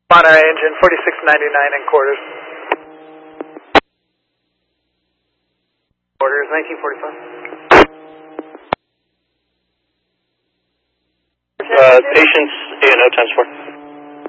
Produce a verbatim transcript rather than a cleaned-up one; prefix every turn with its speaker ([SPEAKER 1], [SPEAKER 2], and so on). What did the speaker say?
[SPEAKER 1] Monterey engine, forty-six ninety-nine in quarters. Quarters, nineteen forty-five.
[SPEAKER 2] Uh, patience, A and O times four.